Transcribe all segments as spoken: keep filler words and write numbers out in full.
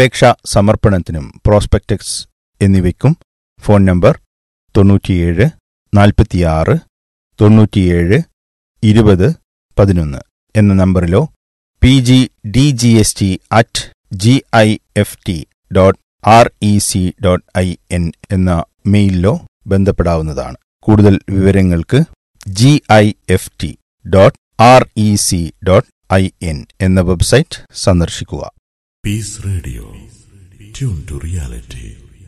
അപേക്ഷാ സമർപ്പണത്തിനും പ്രോസ്പെക്ടസ് എന്നിവയ്ക്കും phone number തൊണ്ണൂറ്റിയേഴ് നാൽപ്പത്തിയാറ് തൊണ്ണൂറ്റിയേഴ് ഇരുപത് പതിനൊന്ന് എന്ന നമ്പറിലോ P G D G S T at G I F T dot R E C dot I N എന്ന മെയിലിലോ ബന്ധപ്പെടാവുന്നതാണ്. കൂടുതൽ വിവരങ്ങൾക്ക് G I F T dot R E C dot I N എന്ന വെബ്സൈറ്റ് സന്ദർശിക്കുക. Piece radio, tune to reality.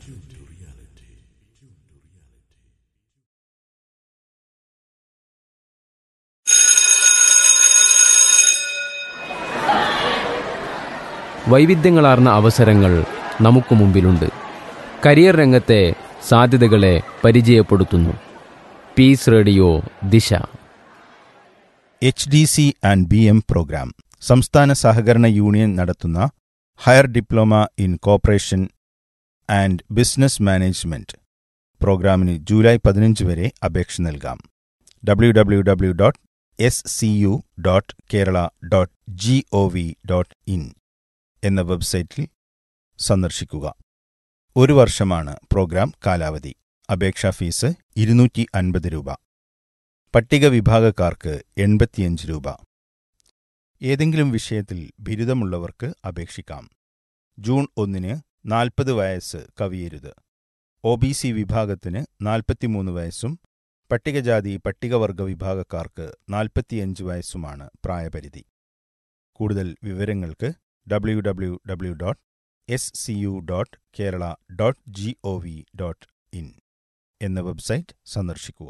വൈവിധ്യങ്ങളാർന്ന അവസരങ്ങൾ നമുക്ക് മുമ്പിലുണ്ട്. Career രംഗത്തെ സാധ്യതകളെ പരിചയപ്പെടുത്തുന്നു പീസ് റേഡിയോ ദിശ. H D C and B M programme സംസ്ഥാന സഹകരണ യൂണിയൻ നടത്തുന്ന higher diploma in corporation and business management പ്രോഗ്രാമിന് ജൂലൈ പതിനഞ്ച് വരെ അപേക്ഷ നൽകാം. W W W dot S C U dot Kerala dot G O V dot in എന്ന വെബ്സൈറ്റിൽ സന്ദർശിക്കുക. ഒരു വർഷമാണ് പ്രോഗ്രാം കാലാവധി. അപേക്ഷാ ഫീസ് ഇരുന്നൂറ്റി അൻപത് രൂപ. പട്ടിക വിഭാഗക്കാർക്ക് എൺപത്തിയഞ്ച് രൂപ. ഏതെങ്കിലും വിഷയത്തിൽ ബിരുദമുള്ളവർക്ക് അപേക്ഷിക്കാം. ജൂൺ ഒന്നിന് നാൽപ്പത് വയസ്സ് കവിയരുത്. ഒ ബി സി വിഭാഗത്തിന് നാൽപ്പത്തിമൂന്ന് വയസ്സും പട്ടികജാതി പട്ടികവർഗ വിഭാഗക്കാർക്ക് നാൽപ്പത്തിയഞ്ച് വയസ്സുമാണ് പ്രായപരിധി. കൂടുതൽ വിവരങ്ങൾക്ക് W W W dot S C U dot Kerala dot G O V dot in എന്ന വെബ്സൈറ്റ് സന്ദർശിക്കുക.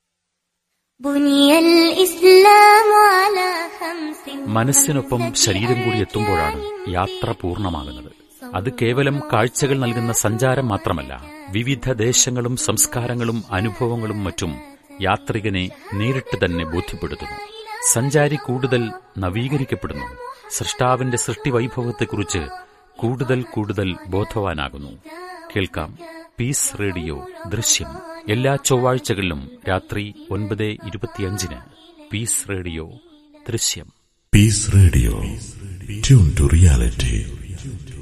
മനസ്സിനൊപ്പം ശരീരം കൂടി എത്തുമ്പോഴാണ് യാത്ര പൂർണ്ണമാകുന്നത്. അത് കേവലം കാഴ്ചകൾ നൽകുന്ന സഞ്ചാരം മാത്രമല്ല, വിവിധ ദേശങ്ങളും സംസ്കാരങ്ങളും അനുഭവങ്ങളും മറ്റും യാത്രികനെ നേരിട്ട് തന്നെ ബോധ്യപ്പെടുത്തുന്നു. സഞ്ചാരി കൂടുതൽ നവീകരിക്കപ്പെടുന്നു. സൃഷ്ടാവിന്റെ സൃഷ്ടിവൈഭവത്തെക്കുറിച്ച് കൂടുതൽ കൂടുതൽ ബോധവാനാകുന്നു. കേൾക്കാം പീസ് റേഡിയോ ദൃശ്യം എല്ലാ ചൊവ്വാഴ്ചകളിലും രാത്രി ഒൻപത് ഇരുപത്തിയഞ്ചിന്. പീസ് റേഡിയോ ദൃശ്യം. Piece radio, tune to reality.